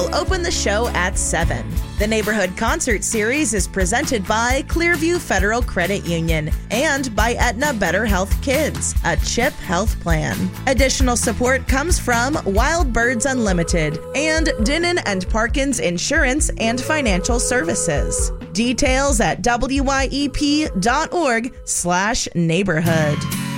We'll open the show at 7. The Neighborhood Concert Series is presented by Clearview Federal Credit Union and by Aetna Better Health Kids, a CHIP health plan. Additional support comes from Wild Birds Unlimited and Dinnan and Parkins Insurance and Financial Services. Details at wyep.org/neighborhood.